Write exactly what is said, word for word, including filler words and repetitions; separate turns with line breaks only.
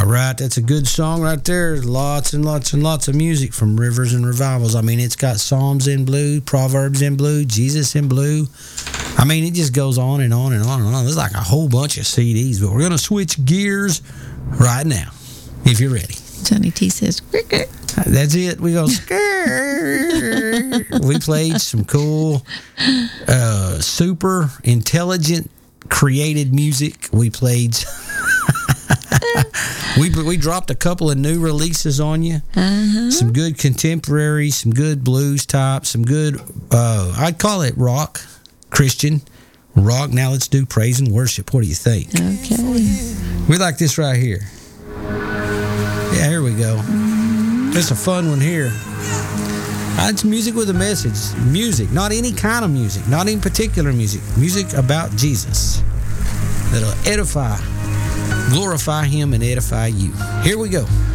All right, that's a good song right there. Lots and lots and lots of music from Rivers and Revivals. I mean, it's got Psalms in blue, Proverbs in blue, Jesus in blue. I mean, it just goes on and on and on and on. There's like a whole bunch of C Ds, but we're going to switch gears right now, if you're ready.
Johnny T says, cricket.
That's it. We go, we played some cool, uh, super intelligent, created music. We played... we we dropped a couple of new releases on you. Uh-huh. Some good contemporary, some good blues type, some good, uh, I'd call it rock, Christian rock. Now let's do praise and worship. What do you think?
Okay.
We like this right here. Yeah, here we go. It's a fun one here. Uh, It's music with a message. Music, not any kind of music, not any particular music. Music about Jesus that'll edify, glorify him, and edify you. Here we go.